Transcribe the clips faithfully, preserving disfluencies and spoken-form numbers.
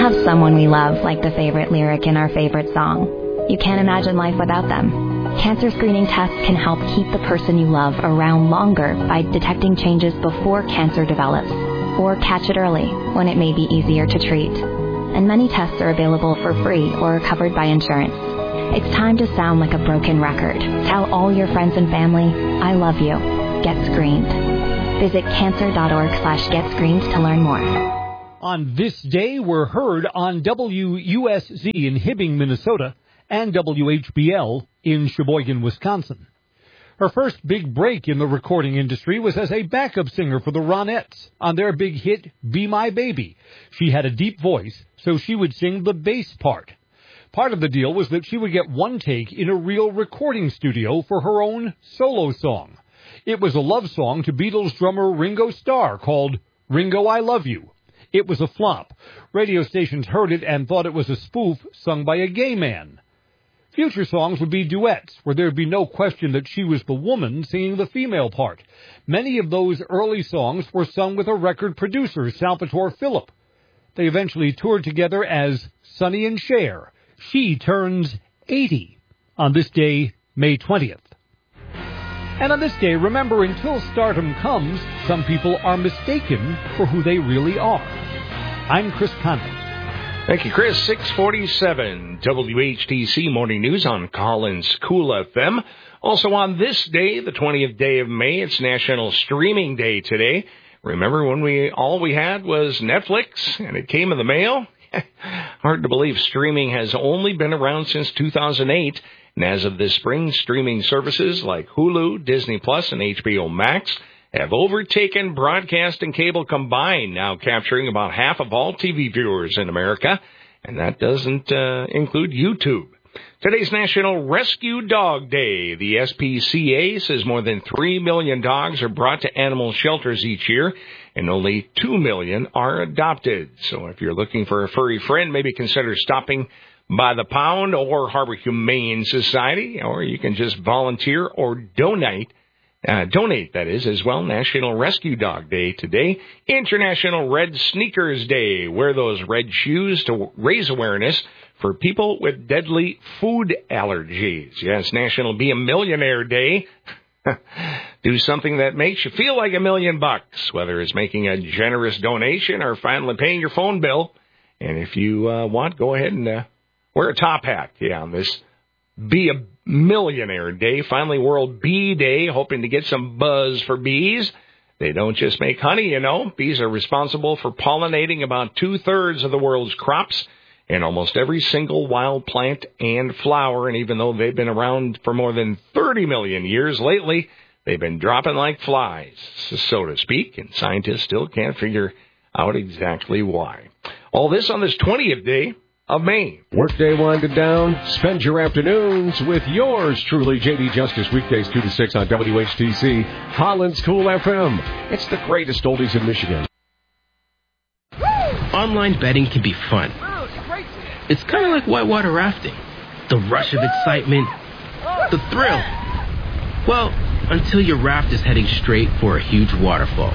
have someone we love, like the favorite lyric in our favorite song. You can't imagine life without them. Cancer screening tests can help keep the person you love around longer by detecting changes before cancer develops, or catch it early when it may be easier to treat. And many tests are available for free or are covered by insurance. It's time to sound like a broken record. Tell all your friends and family, I love you. Get screened. Visit cancer.org slash get screened to learn more. On this day, we're heard on W U S Z in Hibbing, Minnesota, and W H B L in Sheboygan, Wisconsin. Her first big break in the recording industry was as a backup singer for the Ronettes on their big hit, Be My Baby. She had a deep voice, so she would sing the bass part. Part of the deal was that she would get one take in a real recording studio for her own solo song. It was a love song to Beatles drummer Ringo Starr called Ringo, I Love You. It was a flop. Radio stations heard it and thought it was a spoof sung by a gay man. Future songs would be duets, where there would be no question that she was the woman singing the female part. Many of those early songs were sung with a record producer, Salvatore Phillip. They eventually toured together as Sonny and Cher. She turns eighty on this day, May twentieth. And on this day, remember, until stardom comes, some people are mistaken for who they really are. I'm Chris Conley. Thank you, Chris. six forty-seven W H T C Morning News on Collins Cool F M. Also on this day, the twentieth day of May, it's National Streaming Day today. Remember when we all we had was Netflix and it came in the mail? Hard to believe streaming has only been around since two thousand eight. And as of this spring, streaming services like Hulu, Disney Plus, and H B O Max have overtaken broadcast and cable combined, now capturing about half of all T V viewers in America. And that doesn't uh, include YouTube. Today's National Rescue Dog Day. The S P C A says more than three million dogs are brought to animal shelters each year, and only two million are adopted. So if you're looking for a furry friend, maybe consider stopping by the Pound or Harbor Humane Society, or you can just volunteer or donate. Uh, donate, that is, as well. National Rescue Dog Day today. International Red Sneakers Day. Wear those red shoes to raise awareness for people with deadly food allergies. Yes, National Be a Millionaire Day. Do something that makes you feel like a million bucks, whether it's making a generous donation or finally paying your phone bill. And if you uh, want, go ahead and uh, wear a top hat, yeah, on this Be a Millionaire Day. Finally, World Bee Day, hoping to get some buzz for bees. They don't just make honey, you know. Bees are responsible for pollinating about two-thirds of the world's crops and almost every single wild plant and flower. And even though they've been around for more than thirty million years, lately they've been dropping like flies, so to speak, and scientists still can't figure out exactly why. All this on this twentieth day of May. Workday winded down. Spend your afternoons with yours truly, J D Justice, weekdays two to six on W H T C, Collins Cool F M. It's the greatest oldies in Michigan. Online betting can be fun. It's kind of like whitewater rafting. The rush of excitement, the thrill. Well, until your raft is heading straight for a huge waterfall.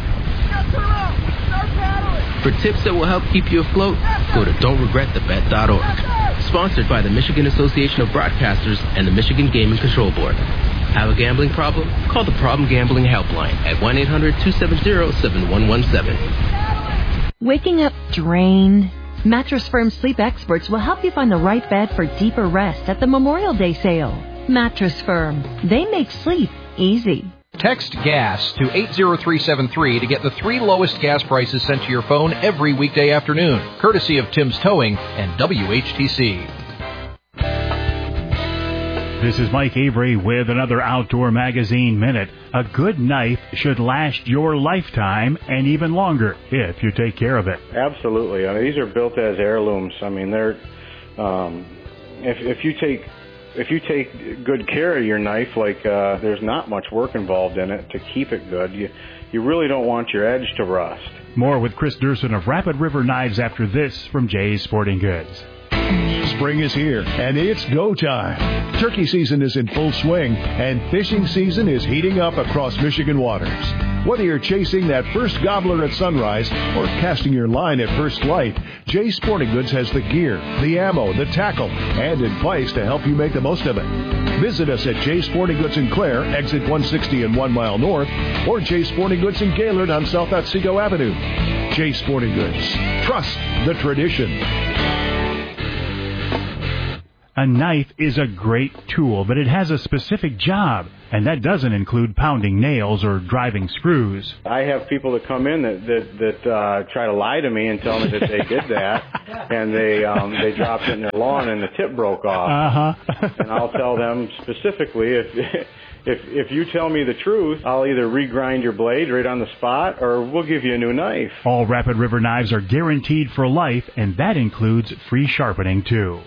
For tips that will help keep you afloat, go to don't regret the bet dot org. Sponsored by the Michigan Association of Broadcasters and the Michigan Gaming Control Board. Have a gambling problem? Call the Problem Gambling Helpline at one eight hundred two seven zero seven one one seven. Waking up drained? Mattress Firm Sleep Experts will help you find the right bed for deeper rest at the Memorial Day sale. Mattress Firm. They make sleep easy. Text GAS to eight zero three seven three to get the three lowest gas prices sent to your phone every weekday afternoon, courtesy of Tim's Towing and W H T C. This is Mike Avery with another Outdoor Magazine Minute. A good knife should last your lifetime and even longer if you take care of it. Absolutely. I mean, these are built as heirlooms. I mean, they're um, if if you take if you take good care of your knife, like uh, there's not much work involved in it to keep it good. You you really don't want your edge to rust. More with Chris Durson of Rapid River Knives after this from Jay's Sporting Goods. Spring is here, and it's go time. Turkey season is in full swing, and fishing season is heating up across Michigan waters. Whether you're chasing that first gobbler at sunrise or casting your line at first light, Jay's Sporting Goods has the gear, the ammo, the tackle, and advice to help you make the most of it. Visit us at Jay's Sporting Goods in Clare, exit one sixty and one mile north, or Jay's Sporting Goods in Gaylord on South Otsego Avenue. Jay's Sporting Goods. Trust the tradition. A knife is a great tool, but it has a specific job, and that doesn't include pounding nails or driving screws. I have people that come in that that, that uh, try to lie to me and tell me that they did that, and they um, they dropped it in their lawn and the tip broke off. Uh-huh. And I'll tell them specifically, if if if you tell me the truth, I'll either regrind your blade right on the spot, or we'll give you a new knife. All Rapid River knives are guaranteed for life, and that includes free sharpening, too.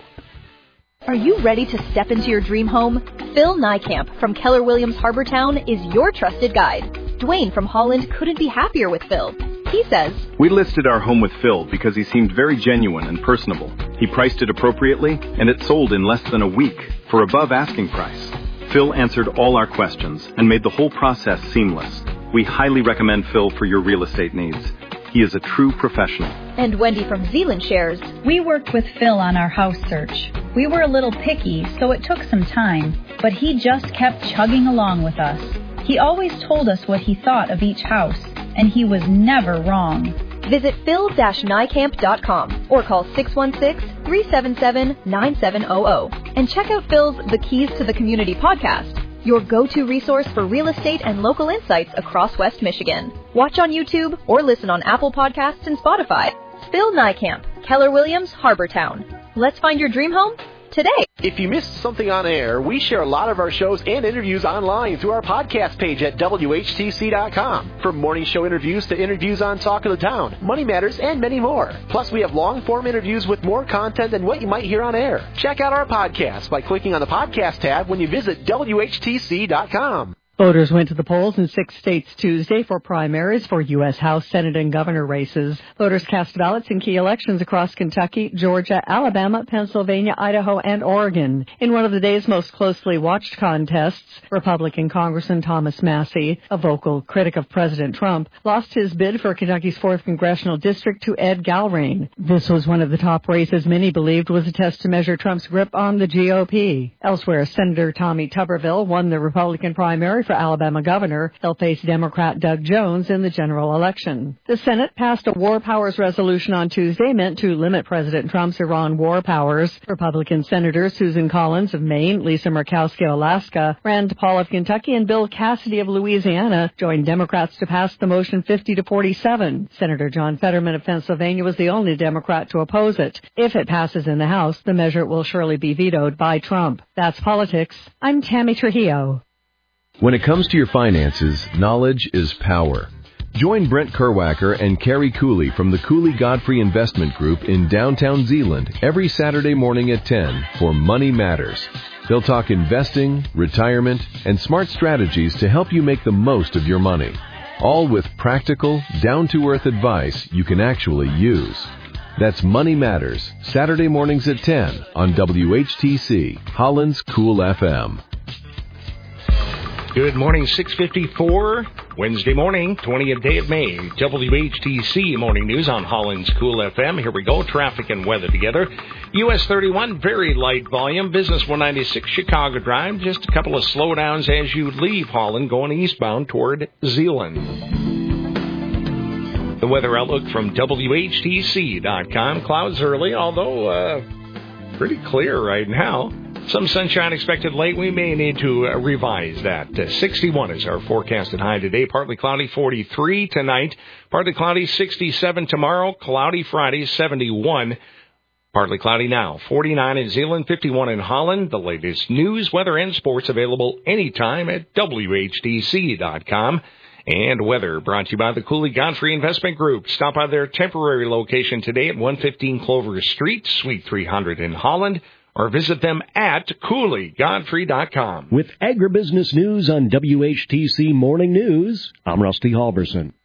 Are you ready to step into your dream home? Phil Niekamp from Keller Williams Harbortown is your trusted guide. Dwayne from Holland couldn't be happier with Phil. He says, "We listed our home with Phil because he seemed very genuine and personable. He priced it appropriately, and it sold in less than a week for above asking price. Phil answered all our questions and made the whole process seamless. We highly recommend Phil for your real estate needs. He is a true professional." And Wendy from Zeeland shares, "We worked with Phil on our house search. We were a little picky, so it took some time, but he just kept chugging along with us. He always told us what he thought of each house, and he was never wrong." Visit phil dash niekamp dot com or call six one six, three seven seven, nine seven zero zero and check out Phil's The Keys to the Community podcast, your go-to resource for real estate and local insights across West Michigan. Watch on YouTube or listen on Apple Podcasts and Spotify. Phil Niekamp, Keller Williams, Harbortown. Let's find your dream home today. If you missed something on air, we share a lot of our shows and interviews online through our podcast page at W H T C dot com. From morning show interviews to interviews on Talk of the Town, Money Matters, and many more. Plus, we have long-form interviews with more content than what you might hear on air. Check out our podcast by clicking on the podcast tab when you visit W H T C dot com. Voters went to the polls in six states Tuesday for primaries for U S House, Senate, and governor races. Voters cast ballots in key elections across Kentucky, Georgia, Alabama, Pennsylvania, Idaho, and Oregon. In one of the day's most closely watched contests, Republican Congressman Thomas Massie, a vocal critic of President Trump, lost his bid for Kentucky's fourth congressional district to Ed Galrain. This was one of the top races many believed was a test to measure Trump's grip on the G O P. Elsewhere, Senator Tommy Tuberville won the Republican primary for Alabama governor. He'll face Democrat Doug Jones in the general election. The Senate passed a war powers resolution on Tuesday meant to limit President Trump's Iran war powers. Republican Senators Susan Collins of Maine, Lisa Murkowski of Alaska, Rand Paul of Kentucky, and Bill Cassidy of Louisiana joined Democrats to pass the motion fifty to forty-seven. Senator John Fetterman of Pennsylvania was the only Democrat to oppose it. If it passes in the House, the measure will surely be vetoed by Trump. That's politics. I'm Tammy Trujillo. When it comes to your finances, knowledge is power. Join Brent Kerwacker and Carrie Cooley from the Cooley Godfrey Investment Group in downtown Zeeland every Saturday morning at ten for Money Matters. They'll talk investing, retirement, and smart strategies to help you make the most of your money. All with practical, down-to-earth advice you can actually use. That's Money Matters, Saturday mornings at ten on W H T C, Holland's Cool F M. Good morning, six fifty-four, Wednesday morning, twentieth day of May. W H T C Morning News on Holland's Cool F M. Here we go, traffic and weather together. U S thirty-one, very light volume. Business one ninety-six, Chicago Drive. Just a couple of slowdowns as you leave Holland, going eastbound toward Zeeland. The weather outlook from W H T C dot com. Clouds early, although uh, pretty clear right now. Some sunshine expected late. We may need to uh, revise that. Uh, sixty-one is our forecasted high today. Partly cloudy, forty-three tonight. Partly cloudy, sixty-seven tomorrow. Cloudy Friday, seventy-one. Partly cloudy now. forty-nine in Zeeland, fifty-one in Holland. The latest news, weather, and sports available anytime at W H T C dot com. And weather brought to you by the Cooley Godfrey Investment Group. Stop by their temporary location today at one fifteen Clover Street, Suite three hundred in Holland. Or visit them at Cooley Godfrey dot com. With agribusiness news on W H T C Morning News, I'm Rusty Halverson.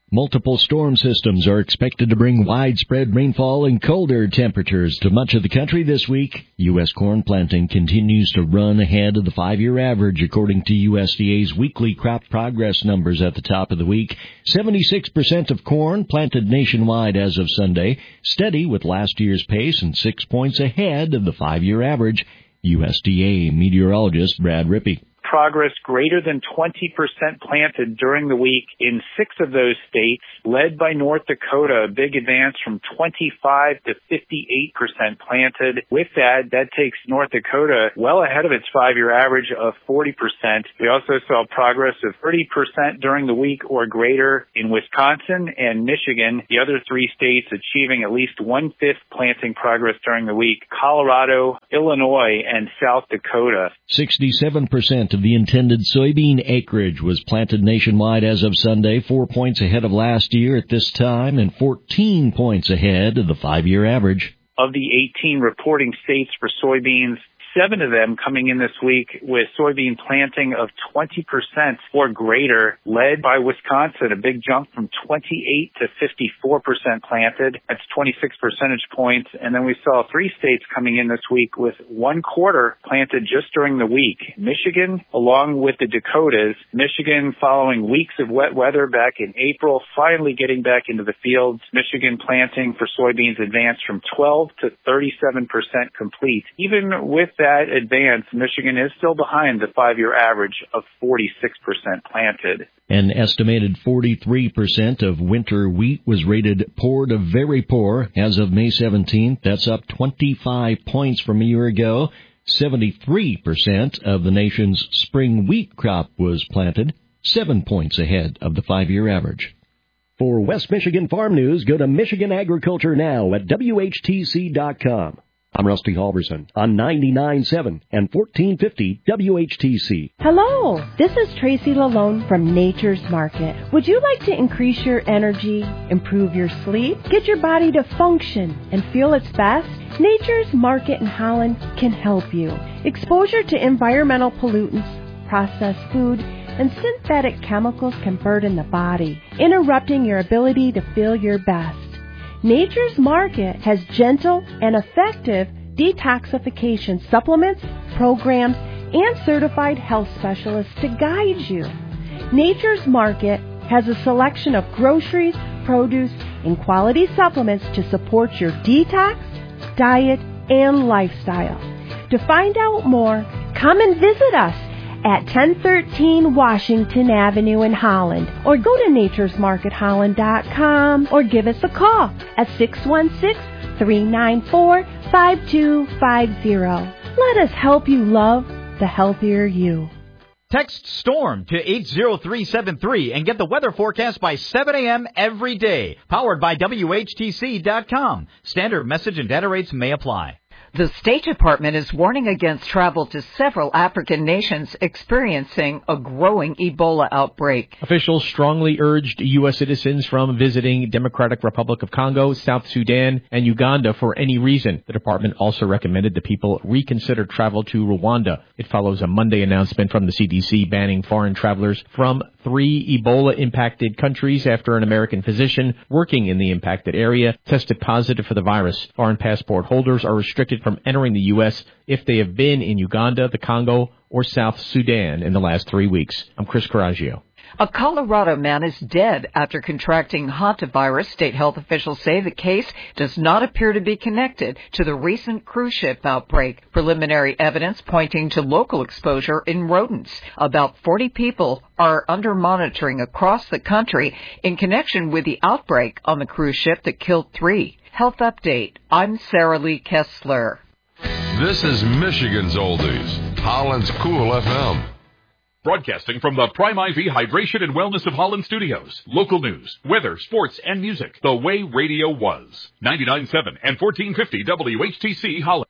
Multiple storm systems are expected to bring widespread rainfall and colder temperatures to much of the country this week. U S corn planting continues to run ahead of the five-year average, according to U S D A's weekly crop progress numbers at the top of the week. seventy-six percent of corn planted nationwide as of Sunday, steady with last year's pace and six points ahead of the five-year average. U S D A meteorologist Brad Rippey. Progress greater than twenty percent planted during the week in six of those states, led by North Dakota, a big advance from twenty-five to fifty-eight percent planted. With that, that takes North Dakota well ahead of its five-year average of forty percent. We also saw progress of thirty percent during the week or greater in Wisconsin and Michigan, the other three states achieving at least one-fifth planting progress during the week, Colorado, Illinois, and South Dakota. sixty-seven percent of the intended soybean acreage was planted nationwide as of Sunday, four points ahead of last year at this time and fourteen points ahead of the five-year average. Of the eighteen reporting states for soybeans, seven of them coming in this week with soybean planting of twenty percent or greater, led by Wisconsin, a big jump from twenty-eight to fifty-four percent planted. That's twenty-six percentage points. And then we saw three states coming in this week with one quarter planted just during the week. Michigan, along with the Dakotas. Michigan following weeks of wet weather back in April, finally getting back into the fields. Michigan planting for soybeans advanced from twelve to thirty-seven percent complete. Even with that That advance, Michigan is still behind the five-year average of forty-six percent planted. An estimated forty-three percent of winter wheat was rated poor to very poor as of May seventeenth. That's up twenty-five points from a year ago. seventy-three percent of the nation's spring wheat crop was planted, seven points ahead of the five-year average. For West Michigan Farm News, go to Michigan Agriculture Now at W H T C dot com. I'm Rusty Halverson on ninety-nine point seven and fourteen fifty W H T C. Hello, this is Tracy Lalone from Nature's Market. Would you like to increase your energy, improve your sleep, get your body to function and feel its best? Nature's Market in Holland can help you. Exposure to environmental pollutants, processed food, and synthetic chemicals can burden the body, interrupting your ability to feel your best. Nature's Market has gentle and effective detoxification supplements, programs, and certified health specialists to guide you. Nature's Market has a selection of groceries, produce, and quality supplements to support your detox, diet, and lifestyle. To find out more, come and visit us at ten thirteen Washington Avenue in Holland, or go to natures market holland dot com, or give us a call at six one six, three nine four, five two five zero. Let us help you love the healthier you. Text STORM to eight zero three seven three and get the weather forecast by seven a.m. every day. Powered by W H T C dot com. Standard message and data rates may apply. The State Department is warning against travel to several African nations experiencing a growing Ebola outbreak. Officials strongly urged U S citizens from visiting Democratic Republic of Congo, South Sudan, and Uganda for any reason. The department also recommended that people reconsider travel to Rwanda. It follows a Monday announcement from the C D C banning foreign travelers from three Ebola-impacted countries after an American physician working in the impacted area tested positive for the virus. Foreign passport holders are restricted from entering the U S if they have been in Uganda, the Congo, or South Sudan in the last three weeks. I'm Chris Coraggio. A Colorado man is dead after contracting hantavirus. State health officials say the case does not appear to be connected to the recent cruise ship outbreak. Preliminary evidence pointing to local exposure in rodents. About forty people are under monitoring across the country in connection with the outbreak on the cruise ship that killed three. Health Update. I'm Sarah Lee Kessler. This is Michigan's Oldies, Holland's Cool F M. Broadcasting from the Prime I V Hydration and Wellness of Holland Studios. Local news, weather, sports, and music. The way radio was. ninety-nine point seven and fourteen fifty W H T C Holland.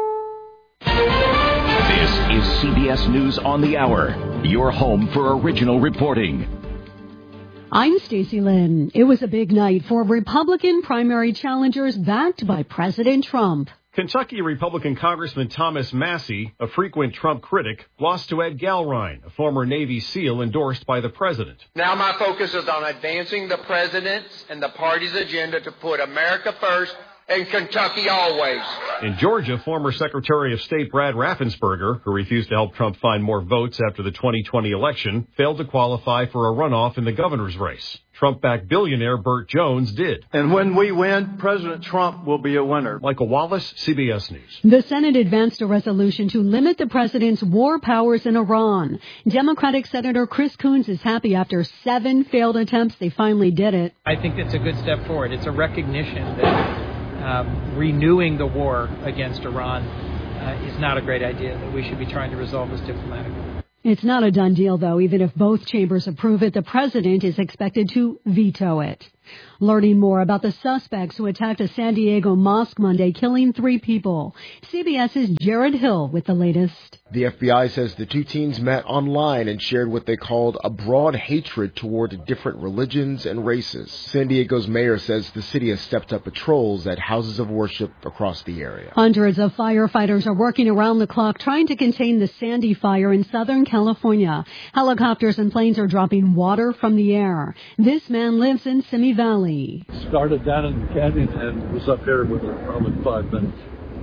This is C B S News on the Hour, your home for original reporting. I'm Stacey Lynn. It was a big night for Republican primary challengers backed by President Trump. Kentucky Republican Congressman Thomas Massie, a frequent Trump critic, lost to Ed Galrine, a former Navy SEAL endorsed by the president. Now my focus is on advancing the president's and the party's agenda to put America first and Kentucky always. In Georgia, former Secretary of State Brad Raffensperger, who refused to help Trump find more votes after the twenty twenty election, failed to qualify for a runoff in the governor's race. Trump-backed billionaire Burt Jones did. And when we win, President Trump will be a winner. Michael Wallace, C B S News. The Senate advanced a resolution to limit the president's war powers in Iran. Democratic Senator Chris Coons is happy after seven failed attempts, they finally did it. I think it's a good step forward. It's a recognition that um, renewing the war against Iran uh, is not a great idea, that we should be trying to resolve this diplomatically. It's not a done deal, though. Even if both chambers approve it, the president is expected to veto it. Learning more about the suspects who attacked a San Diego mosque Monday, killing three people. CBS's Jared Hill with the latest. The F B I says the two teens met online and shared what they called a broad hatred toward different religions and races. San Diego's mayor says the city has stepped up patrols at houses of worship across the area. Hundreds of firefighters are working around the clock trying to contain the Sandy fire in Southern California. Helicopters and planes are dropping water from the air. This man lives in Simi Valley. Started down in the canyon and was up here within probably five minutes.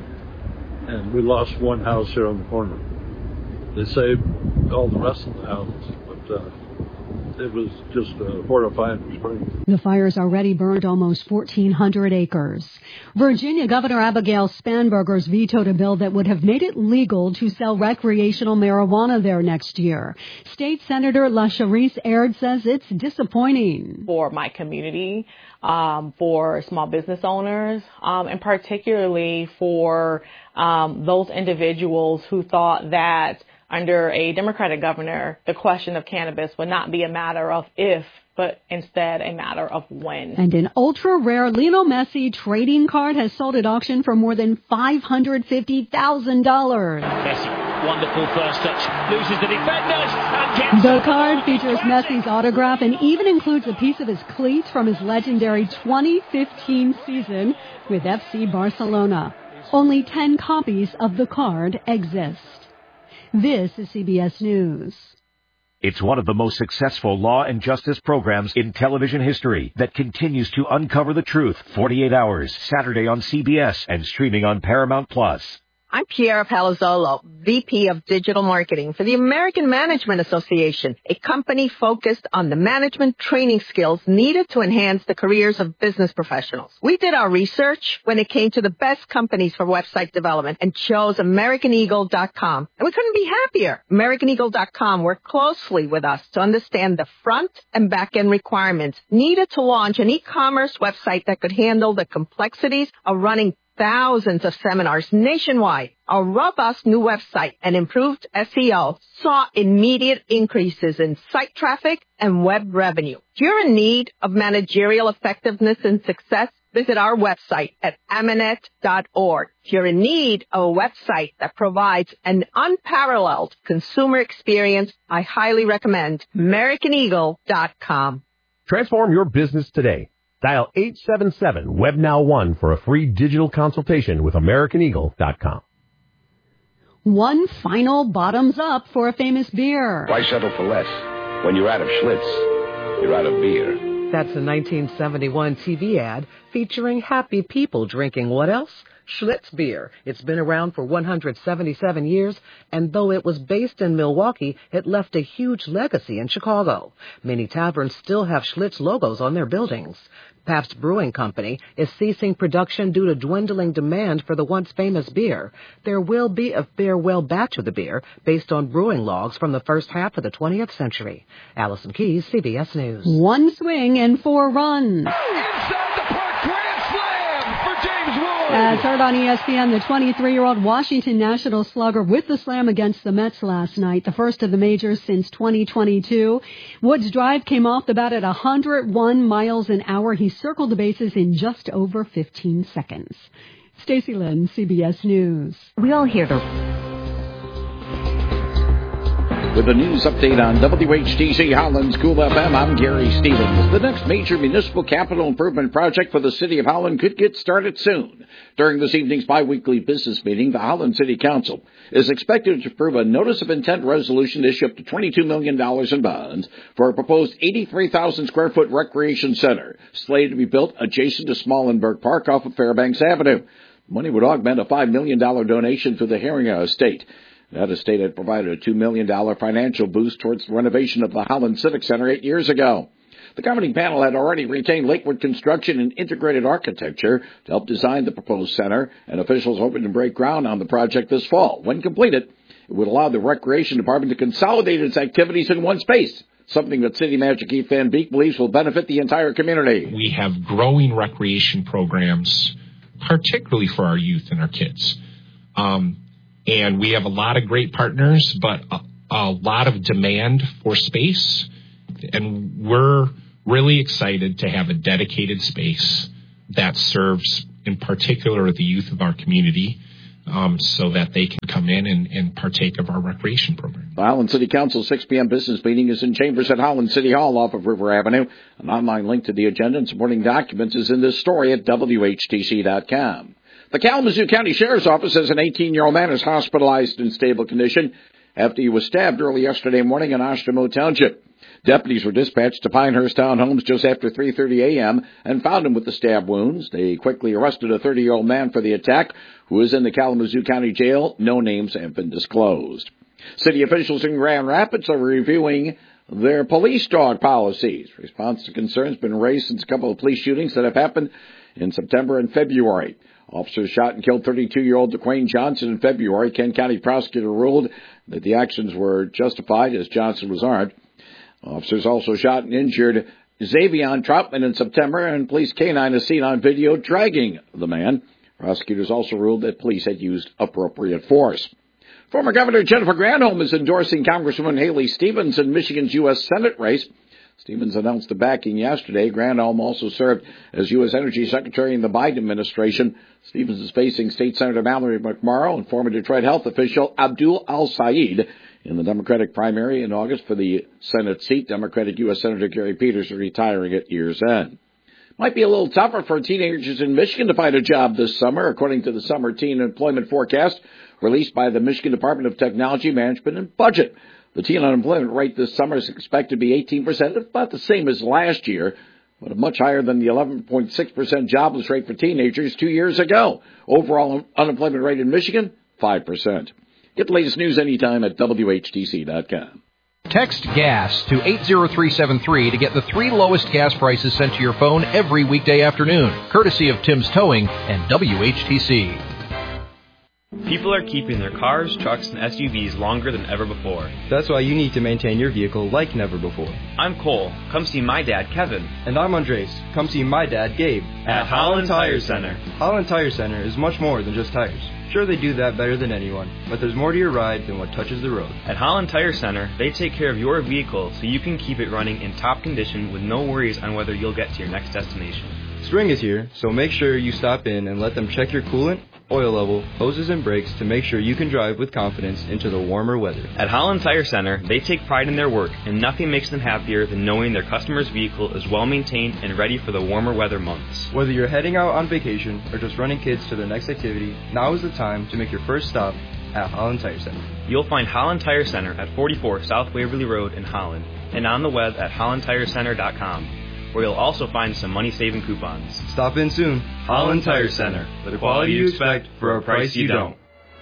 And we lost one house here on the corner. They saved all the rest of the houses, but uh, it was just a horrifying experience. The fires already burned almost fourteen hundred acres. Virginia Governor Abigail Spanberger's vetoed a bill that would have made it legal to sell recreational marijuana there next year. State Senator LaSharice Aird says it's disappointing. For my community, um, for small business owners, um, and particularly for um, those individuals who thought that under a Democratic governor, the question of cannabis would not be a matter of if, but instead a matter of when. And an ultra-rare Lionel Messi trading card has sold at auction for more than five hundred fifty thousand dollars. Messi, wonderful first touch, loses the defenders and gets... The card features Messi's autograph and even includes a piece of his cleats from his legendary twenty fifteen season with F C Barcelona. Only ten copies of the card exist. This is C B S News. It's one of the most successful law and justice programs in television history that continues to uncover the truth. forty-eight hours, Saturday on C B S and streaming on Paramount Plus. I'm Piera Palazzolo, V P of Digital Marketing for the American Management Association, a company focused on the management training skills needed to enhance the careers of business professionals. We did our research when it came to the best companies for website development and chose American Eagle dot com. And we couldn't be happier. American Eagle dot com worked closely with us to understand the front and back end requirements needed to launch an e-commerce website that could handle the complexities of running thousands of seminars nationwide. Our robust new website and improved S E O saw immediate increases in site traffic and web revenue. If you're in need of managerial effectiveness and success, visit our website at amanet dot org. If you're in need of a website that provides an unparalleled consumer experience, I highly recommend American Eagle dot com. Transform your business today. Dial eight seven seven web now one for a free digital consultation with American Eagle dot com. One final bottoms up for a famous beer. Why settle for less? When you're out of Schlitz, you're out of beer. That's a nineteen seventy-one T V ad featuring happy people drinking what else? Schlitz beer. It's been around for one hundred seventy-seven years, and though it was based in Milwaukee, it left a huge legacy in Chicago. Many taverns still have Schlitz logos on their buildings. Pabst Brewing Company is ceasing production due to dwindling demand for the once famous beer. There will be a farewell batch of the beer based on brewing logs from the first half of the twentieth century. Allison Keyes, C B S News. One swing and four runs. As heard on E S P N, the twenty-three-year-old Washington Nationals slugger with the slam against the Mets last night, the first of the majors since twenty twenty-two. Woods' drive came off the bat at one hundred one miles an hour. He circled the bases in just over fifteen seconds. Stacey Lynn, C B S News. We all hear the... With a news update on W H T C Holland's Cool F M, I'm Gary Stevens. The next major municipal capital improvement project for the City of Holland could get started soon. During this evening's biweekly business meeting, the Holland City Council is expected to approve a notice of intent resolution to issue up to twenty-two million dollars in bonds for a proposed eighty-three thousand square foot recreation center slated to be built adjacent to Smallenberg Park off of Fairbanks Avenue. Money would augment a five million dollars donation to the Heringa estate. That estate had provided a two million dollars financial boost towards the renovation of the Holland Civic Center eight years ago. The governing panel had already retained Lakewood Construction and Integrated Architecture to help design the proposed center, and officials hoping to break ground on the project this fall. When completed, it would allow the Recreation Department to consolidate its activities in one space, something that City Manager Keith Van Beek believes will benefit the entire community. We have growing recreation programs, particularly for our youth and our kids. Um, And we have a lot of great partners, but a, a lot of demand for space. And we're really excited to have a dedicated space that serves, in particular, the youth of our community, um, so that they can come in and, and partake of our recreation program. The Holland City Council's six p.m. business meeting is in chambers at Holland City Hall off of River Avenue. An online link to the agenda and supporting documents is in this story at W H T C dot com. The Kalamazoo County Sheriff's Office says an eighteen-year-old man is hospitalized in stable condition after he was stabbed early yesterday morning in Oshtemo Township. Deputies were dispatched to Pinehurst Townhomes just after three thirty a.m. and found him with the stab wounds. They quickly arrested a thirty-year-old man for the attack, who is in the Kalamazoo County Jail. No names have been disclosed. City officials in Grand Rapids are reviewing their police dog policies. Response to concerns has been raised since a couple of police shootings that have happened in September and February. Officers shot and killed thirty-two-year-old DeQuayne Johnson in February. Kent County prosecutor ruled that the actions were justified as Johnson was armed. Officers also shot and injured Xavion Troutman in September, and police canine is seen on video dragging the man. Prosecutors also ruled that police had used appropriate force. Former Governor Jennifer Granholm is endorsing Congresswoman Haley Stevens in Michigan's U S Senate race. Stevens announced the backing yesterday. Granholm also served as U S Energy Secretary in the Biden administration. Stevens is facing State Senator Mallory McMorrow and former Detroit health official Abdul Al-Sayed in the Democratic primary in August for the Senate seat. Democratic U S Senator Gary Peters is retiring at year's end. Might be a little tougher for teenagers in Michigan to find a job this summer, according to the summer teen employment forecast released by the Michigan Department of Technology, Management, and Budget. The teen unemployment rate this summer is expected to be eighteen percent, about the same as last year, but much higher than the eleven point six percent jobless rate for teenagers two years ago. Overall unemployment rate in Michigan, five percent. Get the latest news anytime at W H T C dot com. Text GAS to eight zero three seven three to get the three lowest gas prices sent to your phone every weekday afternoon, courtesy of Tim's Towing and W H T C. People are keeping their cars, trucks, and S U Vs longer than ever before. That's why you need to maintain your vehicle like never before. I'm Cole. Come see my dad, Kevin. And I'm Andres. Come see my dad, Gabe. At, At Holland Tire Center. Holland Tire Center is much more than just tires. Sure, they do that better than anyone, but there's more to your ride than what touches the road. At Holland Tire Center, they take care of your vehicle so you can keep it running in top condition with no worries on whether you'll get to your next destination. Spring is here, so make sure you stop in and let them check your coolant, oil level, hoses, and brakes to make sure you can drive with confidence into the warmer weather. At Holland Tire Center, they take pride in their work, and nothing makes them happier than knowing their customer's vehicle is well maintained and ready for the warmer weather months. Whether you're heading out on vacation or just running kids to their next activity, now is the time to make your first stop at Holland Tire Center. You'll find Holland Tire Center at forty-four South Waverly Road in Holland, and on the web at holland tire center dot com. Where you'll also find some money-saving coupons. Stop in soon. Holland Tire Center. The quality you expect for a price you don't.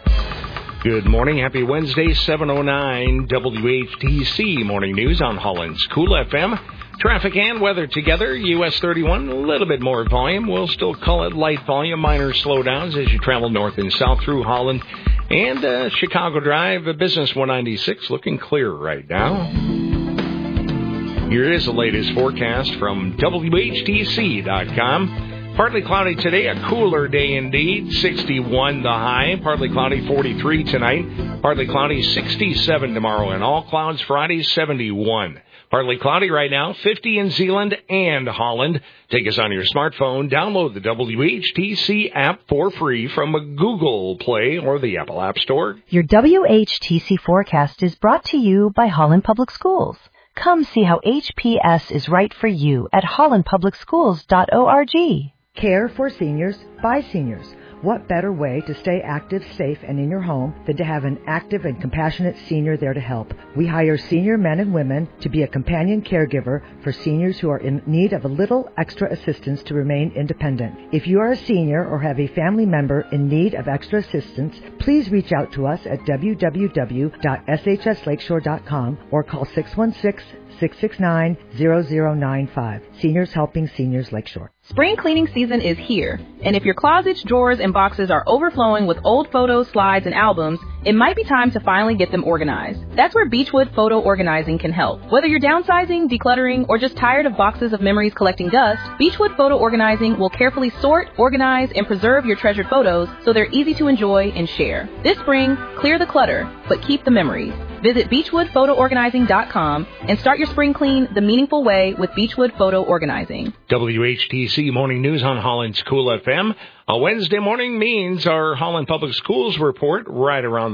Good morning. Happy Wednesday, seven oh nine W H T C Morning News on Holland's Cool F M. Traffic and weather together. U S thirty-one, a little bit more volume. We'll still call it light volume. Minor slowdowns as you travel north and south through Holland. And uh, Chicago Drive, Business one ninety-six, looking clear right now. Here is the latest forecast from W H T C dot com. Partly cloudy today, a cooler day indeed. sixty-one the high. Partly cloudy, forty-three tonight. Partly cloudy, sixty-seven tomorrow. And all clouds Friday, seventy-one. Partly cloudy right now, fifty in Zeeland and Holland. Take us on your smartphone. Download the W H T C app for free from a Google Play or the Apple App Store. Your W H T C forecast is brought to you by Holland Public Schools. Come see how H P S is right for you at holland public schools dot org. Care for seniors by seniors. What better way to stay active, safe, and in your home than to have an active and compassionate senior there to help? We hire senior men and women to be a companion caregiver for seniors who are in need of a little extra assistance to remain independent. If you are a senior or have a family member in need of extra assistance, please reach out to us at w w w dot s h s lakeshore dot com or call six one six, six six nine, zero zero nine five. Seniors Helping Seniors Lakeshore. Spring cleaning season is here, and if your closets, drawers, and boxes are overflowing with old photos, slides, and albums, it might be time to finally get them organized. That's where Beechwood Photo Organizing can help. Whether you're downsizing, decluttering, or just tired of boxes of memories collecting dust, Beechwood Photo Organizing will carefully sort, organize, and preserve your treasured photos so they're easy to enjoy and share. This spring, clear the clutter, but keep the memories. Visit beechwood photo organizing dot com and start your spring clean the meaningful way with Beechwood Photo Organizing. W H T C Morning News on Holland's Cool F M. A Wednesday morning means our Holland Public Schools report right around